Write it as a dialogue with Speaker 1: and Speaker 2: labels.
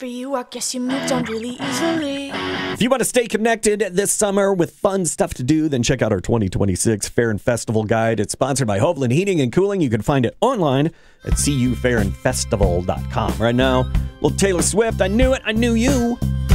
Speaker 1: after you, I guess you moved on really easily.
Speaker 2: If you want to stay connected this summer with fun stuff to do, then check out our 2026 Fair and Festival Guide. It's sponsored by Hovland Heating and Cooling. You can find it online at cufairandfestival.com. Right now, well, Taylor Swift, I Knew It, I Knew You.